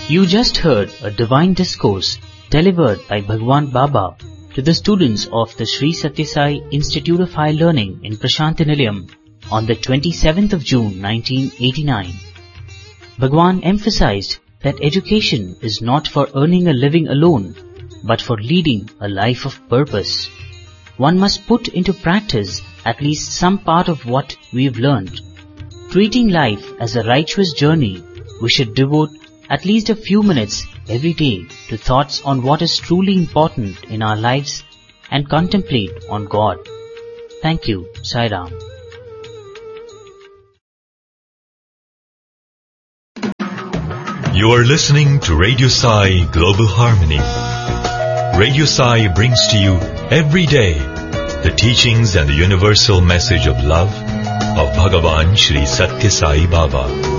You just heard a divine discourse delivered by Bhagwan Baba to the students of the Sri Satya Sai Institute of Higher Learning in Prashantinilayam on the 27th of June 1989. Bhagwan emphasized that education is not for earning a living alone, but for leading a life of purpose. One must put into practice at least some part of what we've learned. Treating life as a righteous journey, we should devote at least a few minutes every day to thoughts on what is truly important in our lives and contemplate on God. Thank you, Sai Ram. You are listening to Radio Sai Global Harmony. Radio Sai brings to you every day the teachings and the universal message of love of Bhagavan Sri Satya Sai Baba.